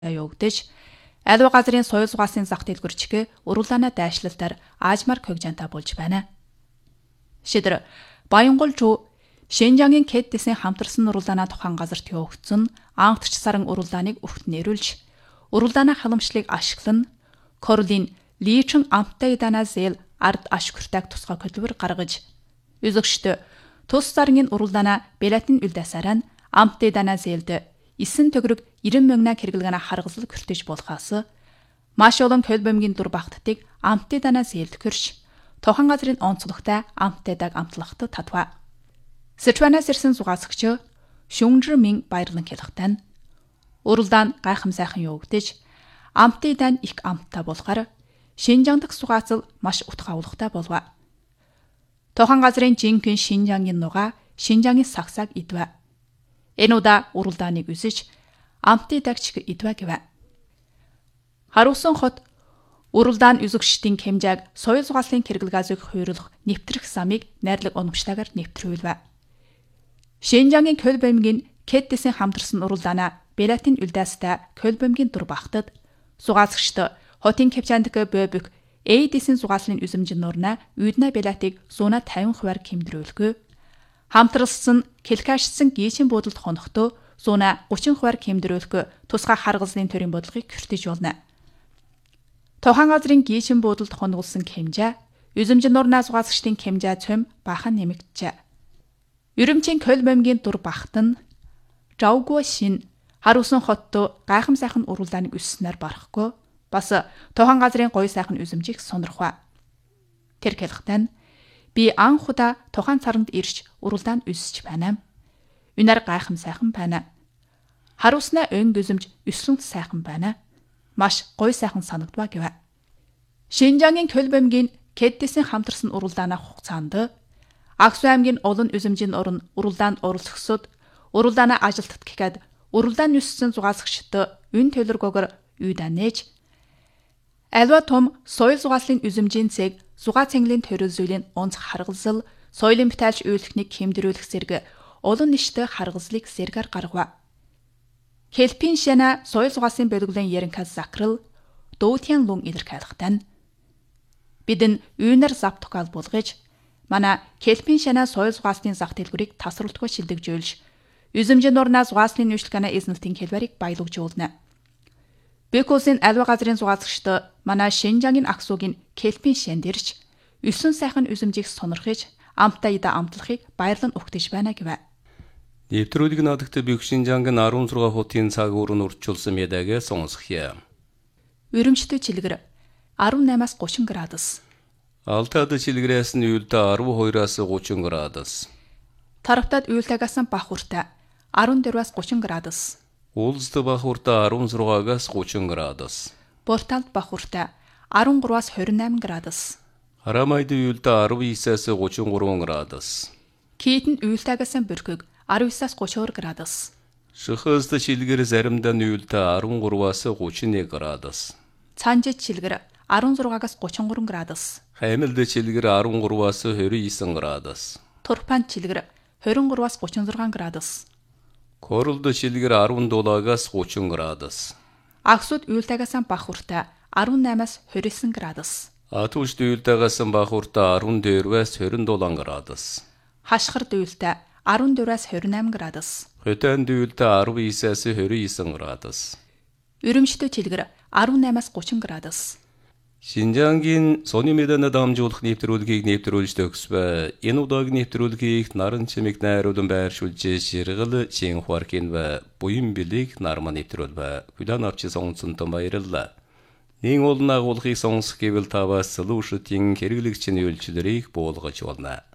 явагдаж аливаа газрын соёл зугаасын зах дэлгүрчгээ уруулаана дайшлалтаар аажмаар когжанта болж байна. Шидэр Баянгол жуу Шинжангийн Кэддисийн хамтарсан уруулаана тухайн газарт явагдсан анхдч саран уруулааныг өгт нэрүүлж уруулаана халамжлалыг ашиглан Королын Личин амттай дана зээл ард ашгүртайг тусгай хөдөлмөр гаргаж үзэгчд тус заргийн уруулаана Белатын үлдасаран амттай дана зээлд 9 төгрөг 90 мянган хэрэглэгэнэ харгалзал хүртэж болохоос маш олон колбомгийн дур багттыг амттай дана зээлд көрш тохон газрын онцлогтой амттайдаг амтлахт татва. Сычуанаас ирсэн зугаасгч Шүнжрмин баярлан хэлэхтэн уралдаан гайхам сайхан явагдаж амттай дан их амттай болохоор Шинжаан дахь сугаацал маш утга авлахтай болва. Тохон газрын жинхэнэ Шинжаангийн нуга Шинжаангийн сагсаг идва. Энэ удаа уралдааныг үсэж амттай дагч идва гэвэ. Харусан хот уралдаан үзэгчдийн хэмжээг соёл зугааслын хэрэглэгаазыг хойруулах нэвтрэх замыг найрлаг оновчтойгоор нэвтрүүлвэ. Шинжаангийн Көлбомгийн Кэддисийн хамтарсан уруулдаана Белатын үлдээстэй Көлбомгийн дур багтад сугаасгчд хотын Кэпчандк Бөбөк Эйдисийн зугааслын үзэмжин нурна Үйдна Белатыг 150% хэмдрүүлгүй. Хамтралсан Келкашсан гийчин буудалд хонохдоо 130% хэмдрүүлгүй тусгай харгалзлын төрийн бодлогыг хүртэж болно. Тохон газрын гийчин буудалд хоногулсан хэмжээ үзэмжин нурнаа зугаасгчдын хэмжээ цөм бахан нэмэгджээ. Юрэмчийн Көлбомгийн дур багт нь Жаугуа шин харусан хотто гайхам сайхан уруулдааныг өсснээр барахгүй бас тохон газрын гоё сайхан үзэмжийг сонирхва. Тэр хэлэхтэн би анхудаа тохон царанд ирж уруулдаан өсөж байна. Үнээр гайхам сайхан байна. Харуснаа өн үзэмж өсрөнт сайхан байна. Маш гоё сайхан санагдва гэвэ. Шинжаангийн Көлбомгийн Кэддисийн хамтарсан уруулдаана хугацаанд Аксу аймгийн олон үзэмжийн орон уруулдаанд оролцогсод уруулдаана ажилтгад гэхэд уруулдаан өссөн зугаасгчд үн төлөргөөр үйдэн нээж альва том соёл зугааслын үзэмжийн цэг зугаа цэнгэлийн төрөлзөлийн онцх харгалзал соёлын битайлж үйлдэхнийг хэмдрүүлэх зэрэг олон нийтэд харгалзлыг зэргээр гаргав. Келпин шана соёл зугааслын бэлгэлийн Яринкас Закрал Доутян лун илэрхийлэхтэн бидэн үйнэр завтгал булгаж манай Келпин шана соёл зугааслын зах дэлгүрийг тасралтгүй шилдэгжүүлж үзэмжин нурнаа зугааслын нүүшлэгэнэ эзнэлтийн хэлбэрийг баялагжуулна. Бекосын альва газрын зугаасгчд манай Шинжаангийн Аксугийн Келпин шанд ирж 9 сайхан үзэмжийг сонирхож амттай ида амтлахыг баярлан өгтөж байна гэвэ. Нэвтрүүлэг надагт Бек Шинжаангийн 16 хотын цаг уурын урьдчилсан мэдээг сонсгоё. Үрэмчтэй чилгэр 18-аас 30 градус. Алтад чилгэрээс нь үйлдэ 12-аас 30 градус. Таравтад үйлдэгээс бах хүртэ 14-аас 30 градус. Улсд бах хүртэ 16-аас 30 градус. Борталд бах хүртэ 13-аас 28 градус. Харамайд үйлдэ 19-аас 33 градус. Китэн үйлдэгээс бүрхэг 19-аас 32 градус. Шөхөст чилгэр заримдаа үйлдэ 13-аас 31 градус. Цанжид чилгэр 16-аас 33 градус. Хаймилд чилгэр 13-аас 29 градус. Турпан чилгэр 23-аас 36 градус. Королд чилгэр 17-аас 30 градус. Аксуд үйлдэгээс бах хүртэ 18-аас 29 градус. Атушд үйлдэгээс бах хүртэ 14-аас 27 градус. Хашгирд үйлдэ 14-аас 28 градус. Хөтөнд үйлдэ 19-аас 29 градус. Үрэмчтэй чилгэр 18-аас 30 градус. Шинжаангийн сони мэдэнэ дамжуулах нэвтрүүлгийг нэвтрүүлж төгсвэ. Энэ удаагийн нэвтрүүлгийг наран чимэг найруулан байршуулж ширгэл Шинхуаркин ва буян билийг нарман нэвтрүүлвэ. Хүлээн авч сонсон том баярлалаа. Нин олон агуулгыг сонсох гэвэл таваас луушдын хэрэглэгчийн үйлчлэлийг буулгаж болно.